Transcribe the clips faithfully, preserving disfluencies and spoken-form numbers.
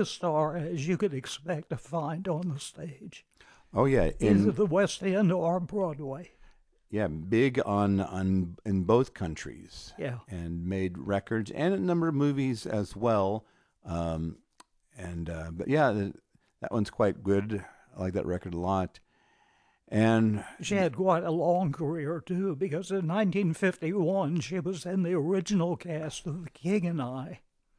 biggest star as you could expect to find on the stage, Oh yeah, either in the West End or Broadway. yeah, big on on in both countries, Yeah. and made records and a number of movies as well. Um, and uh, but yeah, th- that one's quite good. I like that record a lot. And She had quite a long career, too, because in nineteen fifty-one she was in the original cast of The King and I,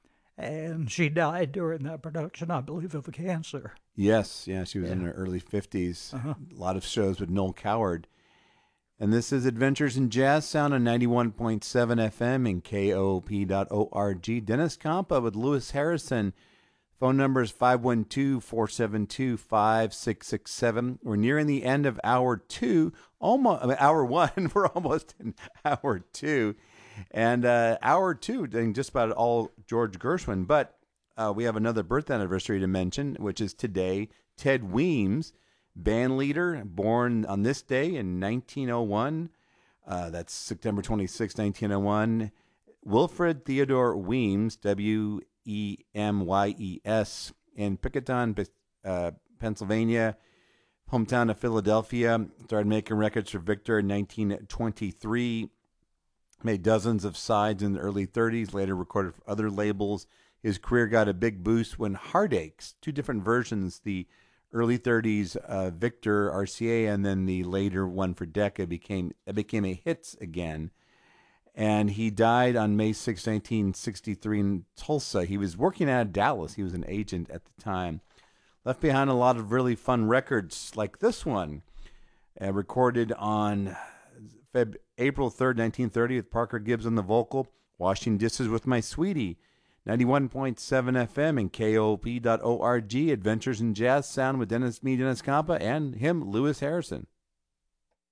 and she died during that production, I believe, of cancer. yes, yeah, she was in Yeah. her early fifties. Uh-huh. A lot of shows with Noel Coward. And this is Adventures in Jazz Sound on ninety-one point seven F M and K O P dot org. Dennis Campa with Lewis Harrison. Phone number is five one two, four seven two, five six six seven. We're nearing the end of hour two, almost I mean, hour one. We're almost in hour two. And uh, hour two, doing just about all George Gershwin. But uh, we have another birth anniversary to mention, which is today. Ted Weems, band leader, born on this day in nineteen oh one. Uh, that's September twenty-sixth, nineteen oh one. Wilfred Theodore Weems, W E M Y E S, in Picketon, uh, Pennsylvania, hometown of Philadelphia. Started making records for Victor in nineteen twenty-three. Made dozens of sides in the early thirties, later recorded for other labels. His career got a big boost when Heartaches, two different versions, the early thirties uh, Victor R C A and then the later one for Decca became it became a hits again. And he died on May sixth, nineteen sixty-three in Tulsa. He was working out of Dallas. He was an agent at the time. Left behind a lot of really fun records like this one, uh, recorded on Feb- April third, nineteen thirty with Parker Gibbs on the vocal, Washing Dishes with My Sweetie. ninety-one point seven F M and K O P dot org. Adventures in Jazz Sound with Dennis, me, Dennis Campa, and him, Lewis Harrison.